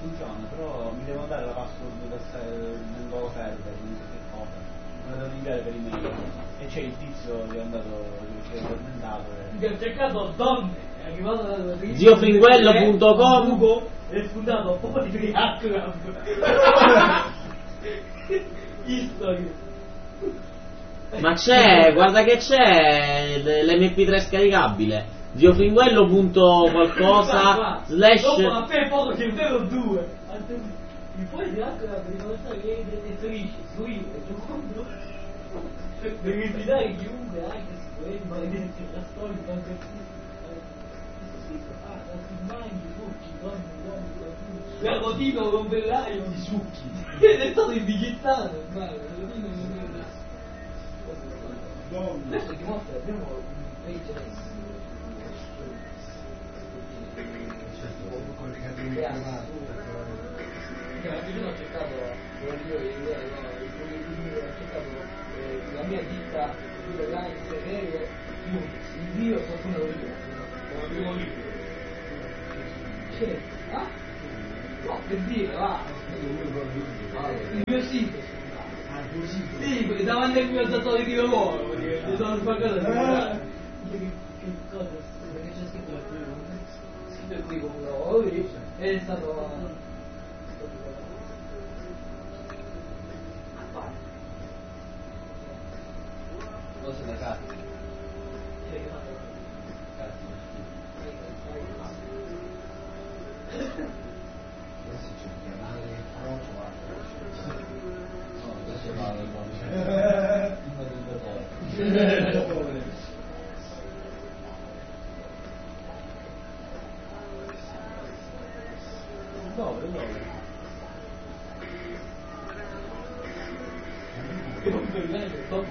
funziona, però mi devono dare la password del nuovo server, non so che cosa. Me la devono inviare per email. E c'è il tizio che è andato, che si è addormentato. Che ha cercato donne, è arrivato dalla Ziofringuello.com e è spuntato un po' di React Club. History. Ma c'è, guarda che c'è l'MP3 scaricabile. Ziofringuello.qualcosa slash. Dopo a te foto che vero 2. Mi puoi dire anche la riconoscere che è editrice, su io, e tu compro. Devi invitare chiunque, anche se vuoi, maledetti, la storia, anche qui. Da Simani, succhi, donne, la rotina con un bellaio di succhi. Ed è stato indichettato, guarda, la rotina non è. Questo dimostra che abbiamo un page perché io ho cercato ho cercato la mia ditta online serio invio qualcuno lo dico c'è no per dire va il mio sito sì davanti al mio datore di lavoro mi sono spaccato che cosa perché c'è scritto qui come lavoro lì è stato cose da cazzo Adesso c'è il canale Frocio No, adesso vado dove? un bellaio top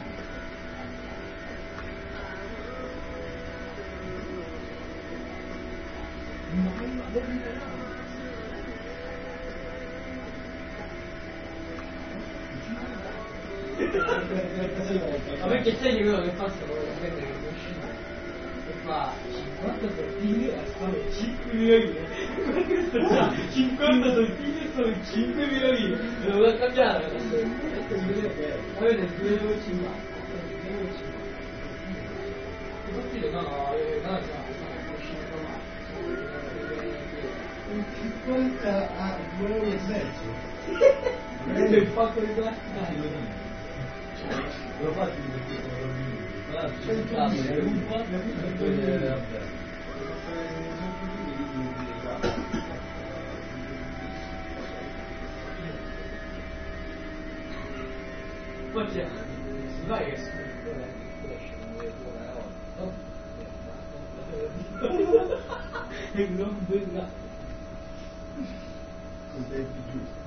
ma perché sai quello che fa sta cosa che è uscito e fa 50 tortine e sono 5.000 lire questo già 50 tortine e sono 5.000 lire devo cambiare adesso avete il 2,50 tortine no sono uscito male 50 a 2,5 euro. questo è il fatto di plastica lo fatti perché sono poi c'è vai che e non vedrà Con tempi giusti.